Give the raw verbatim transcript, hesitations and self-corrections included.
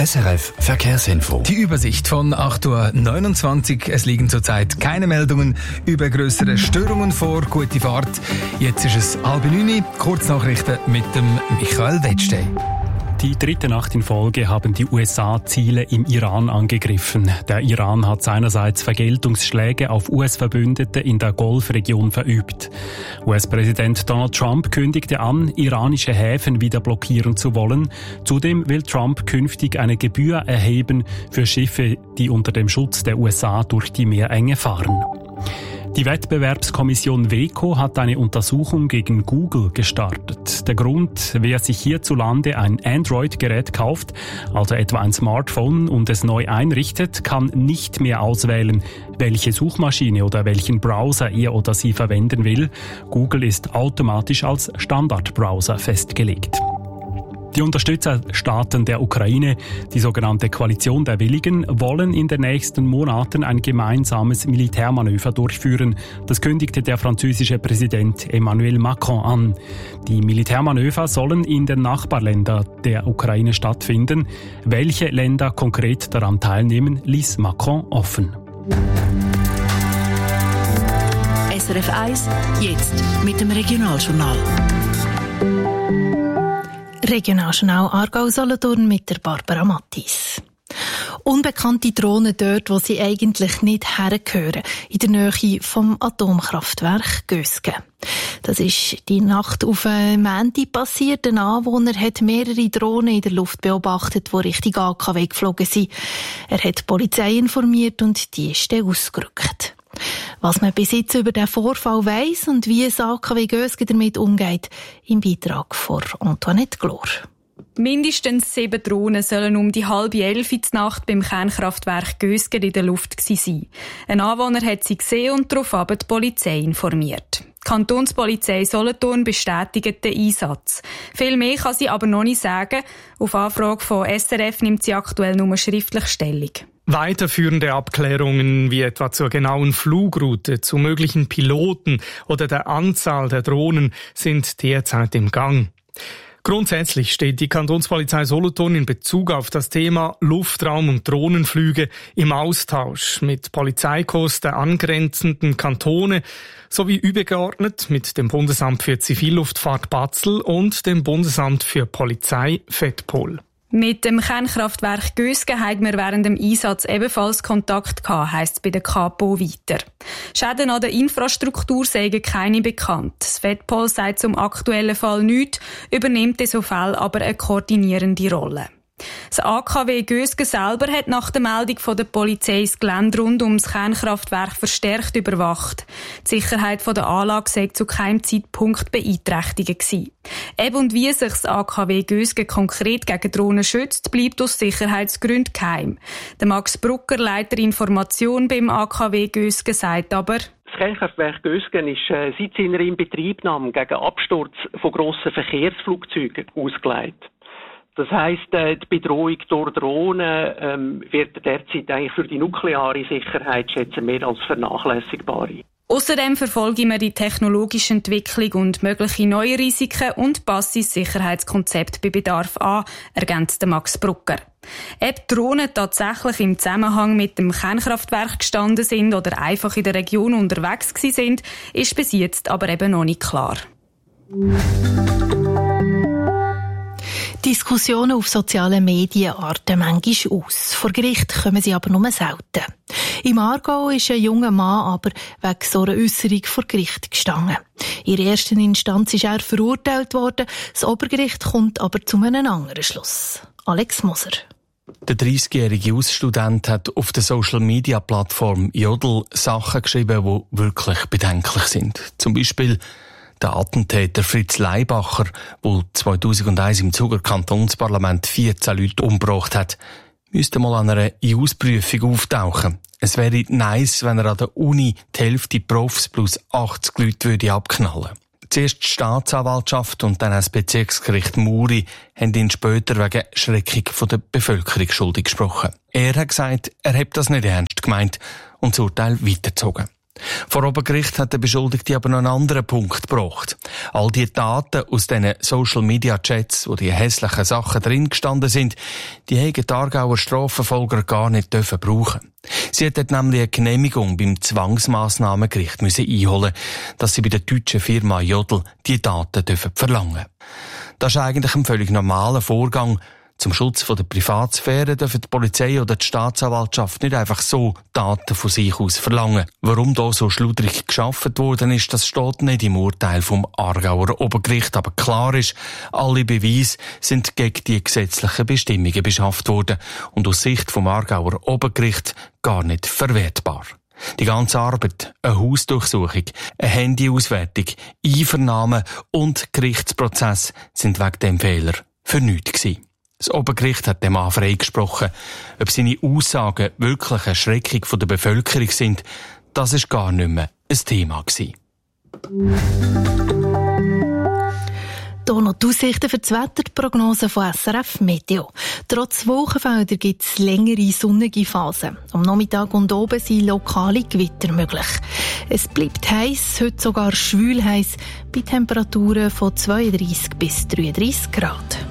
S R F Verkehrsinfo. Die Übersicht von acht Uhr neunundzwanzig. Es liegen zurzeit keine Meldungen über größere Störungen vor. Gute Fahrt. Jetzt ist es halb neun. Kurznachrichten mit dem Michael Wettstein. Die dritte Nacht in Folge haben die U S A Ziele im Iran angegriffen. Der Iran hat seinerseits Vergeltungsschläge auf U S-Verbündete in der Golfregion verübt. U S-Präsident Donald Trump kündigte an, iranische Häfen wieder blockieren zu wollen. Zudem will Trump künftig eine Gebühr erheben für Schiffe, die unter dem Schutz der U S A durch die Meerenge fahren. Die Wettbewerbskommission WEKO hat eine Untersuchung gegen Google gestartet. Der Grund, wer sich hierzulande ein Android-Gerät kauft, also etwa ein Smartphone, und es neu einrichtet, kann nicht mehr auswählen, welche Suchmaschine oder welchen Browser er oder sie verwenden will. Google ist automatisch als Standardbrowser festgelegt. Die Unterstützerstaaten der Ukraine, die sogenannte Koalition der Willigen, wollen in den nächsten Monaten ein gemeinsames Militärmanöver durchführen. Das kündigte der französische Präsident Emmanuel Macron an. Die Militärmanöver sollen in den Nachbarländern der Ukraine stattfinden. Welche Länder konkret daran teilnehmen, ließ Macron offen. S R F eins, jetzt mit dem Regionaljournal. Regionaljournal Aargau-Solothurn mit der Barbara Mattis. Unbekannte Drohnen dort, wo sie eigentlich nicht hergehören, in der Nähe vom Atomkraftwerk Gösgen. Das ist die Nacht auf Montag passiert. Ein Anwohner hat mehrere Drohnen in der Luft beobachtet, die Richtung A K W geflogen sind. Er hat die Polizei informiert und die ist dann ausgerückt. Was man bis jetzt über den Vorfall weiss und wie das A K W Gösgen damit umgeht, im Beitrag von Antoinette Glor. Mindestens sieben Drohnen sollen um die halbe elf in der Nacht beim Kernkraftwerk Gösgen in der Luft gewesen sein. Ein Anwohner hat sie gesehen und daraufhin die Polizei informiert. Die Kantonspolizei Solothurn bestätigt den Einsatz. Viel mehr kann sie aber noch nicht sagen. Auf Anfrage von S R F nimmt sie aktuell nur schriftlich Stellung. Weiterführende Abklärungen wie etwa zur genauen Flugroute, zu möglichen Piloten oder der Anzahl der Drohnen sind derzeit im Gang. Grundsätzlich steht die Kantonspolizei Solothurn in Bezug auf das Thema Luftraum- und Drohnenflüge im Austausch mit Polizeikorps der angrenzenden Kantone sowie übergeordnet mit dem Bundesamt für Zivilluftfahrt Basel und dem Bundesamt für Polizei Fettpol. Mit dem Kernkraftwerk Gösgen haben wir während dem Einsatz ebenfalls Kontakt gehabt, heisst es bei der Kapo weiter. Schäden an der Infrastruktur seien keine bekannt. Das Fettpol sagt zum aktuellen Fall nichts, übernimmt in so Fällen aber eine koordinierende Rolle. Das A K W Gösgen selber hat nach der Meldung von der Polizei das Gelände rund ums Kernkraftwerk verstärkt überwacht. Die Sicherheit der Anlage sei zu keinem Zeitpunkt beeinträchtigt gewesen. Eben und wie sich das A K W Gösgen konkret gegen Drohnen schützt, bleibt aus Sicherheitsgründen geheim. Der Max Brucker, Leiter Information beim A K W Gösgen, sagt aber: Das Kernkraftwerk Gösgen ist äh, seit seiner Inbetriebnahme gegen Absturz von grossen Verkehrsflugzeugen ausgelegt. Das heisst, äh, die Bedrohung durch Drohnen ähm, wird derzeit eigentlich für die nukleare Sicherheit schätzen mehr als vernachlässigbar. Außerdem verfolgen wir die technologische Entwicklung und mögliche neue Risiken und passen das Sicherheitskonzept bei Bedarf an, ergänzt Max Brucker. Ob Drohnen tatsächlich im Zusammenhang mit dem Kernkraftwerk gestanden sind oder einfach in der Region unterwegs gewesen sind, ist bis jetzt aber eben noch nicht klar. Diskussionen auf sozialen Medien arten manchmal aus. Vor Gericht kommen sie aber nur selten. Im Aargau ist ein junger Mann aber wegen so einer Äusserung vor Gericht gestanden. In der ersten Instanz ist er verurteilt worden. Das Obergericht kommt aber zu einem anderen Schluss. Alex Moser. Der dreißigjährige Ausstudent hat auf der Social-Media-Plattform Jodel Sachen geschrieben, die wirklich bedenklich sind. Zum Beispiel der Attentäter Fritz Leibacher, der zweitausendeins im Zuger Kantonsparlament vierzehn Leute umgebracht hat, müsste mal an einer I U-Prüfung auftauchen. Es wäre nice, wenn er an der Uni die Hälfte Profs plus achtzig Leute würde abknallen. Zuerst die Staatsanwaltschaft und dann das Bezirksgericht Muri haben ihn später wegen Schreckung von der Bevölkerung schuldig gesprochen. Er hat gesagt, er habe das nicht ernst gemeint und das Urteil weitergezogen. Vor Obergericht hat der Beschuldigte aber noch einen anderen Punkt gebracht. All die Daten aus diesen Social-Media-Chats, wo die hässlichen Sachen drin gestanden sind, die haben die Aargauer Strafverfolger gar nicht dürfen brauchen. Sie hätten nämlich eine Genehmigung beim Zwangsmassnahmengericht müssen einholen, dass sie bei der deutschen Firma Jodl die Daten dürfen verlangen. Das ist eigentlich ein völlig normaler Vorgang. Zum Schutz der Privatsphäre dürfen die Polizei oder die Staatsanwaltschaft nicht einfach so Daten von sich aus verlangen. Warum da so schludrig geschaffen worden ist, das steht nicht im Urteil vom Aargauer Obergericht. Aber klar ist, alle Beweise sind gegen die gesetzlichen Bestimmungen beschafft worden und aus Sicht vom Aargauer Obergericht gar nicht verwertbar. Die ganze Arbeit, eine Hausdurchsuchung, eine Handyauswertung, Einvernahme und Gerichtsprozess sind wegen dem Fehler für nichts gewesen. Das Obergericht hat dem Mann freigesprochen. Ob seine Aussagen wirklich eine Schreckung der Bevölkerung sind, das ist gar nicht mehr ein Thema gewesen. Hier noch die Aussichten für das Wetter, die Prognose von S R F Meteo. Trotz Wolkenfelder gibt es längere sonnige Phasen. Am Nachmittag und oben sind lokale Gewitter möglich. Es bleibt heiß, heute sogar schwül heiß, bei Temperaturen von zweiunddreissig bis dreiunddreissig Grad.